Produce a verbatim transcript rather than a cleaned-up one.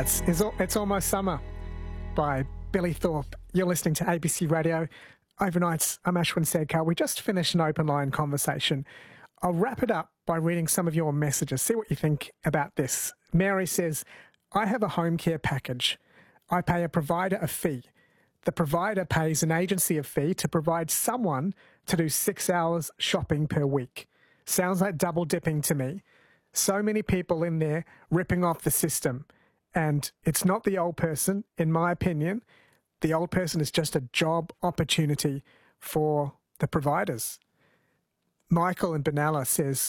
That's It's, Al- it's Almost Summer by Billy Thorpe. You're listening to A B C Radio. Overnights, I'm Ashwin Sedkar. We just finished an open line conversation. I'll wrap it up by reading some of your messages. See what you think about this. Mary says, I have a home care package. I pay a provider a fee. The provider pays an agency a fee to provide someone to do six hours shopping per week. Sounds like double dipping to me. So many people in there ripping off the system. And it's not the old person, in my opinion. The old person is just a job opportunity for the providers. Michael in Benalla says,